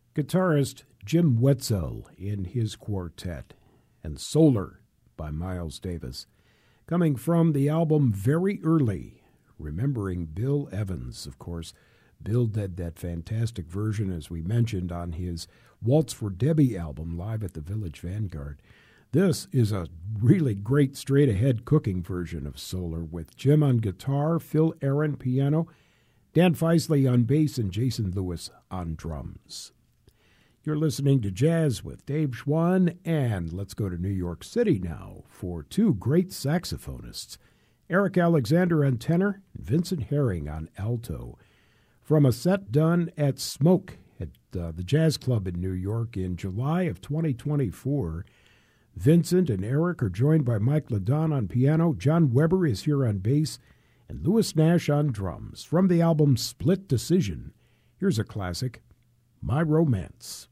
Guitarist Jim Wetzel in his quartet, and Solar by Miles Davis. Coming from the album Very Early, remembering Bill Evans, of course. Bill did that fantastic version, as we mentioned, on his Waltz for Debbie album, live at the Village Vanguard. This is a really great straight-ahead cooking version of Solar, with Jim on guitar, Phil Aaron piano, Dan Feisley on bass, and Jason Lewis on drums. You're listening to Jazz with Dave Schwann, and let's go to New York City now for two great saxophonists, Eric Alexander on tenor and Vincent Herring on alto, from a set done at Smoke at the Jazz Club in New York in July of 2024. Vincent and Eric are joined by Mike Ladon on piano, John Weber is here on bass, and Louis Nash on drums. From the album Split Decision, here's a classic, My Romance.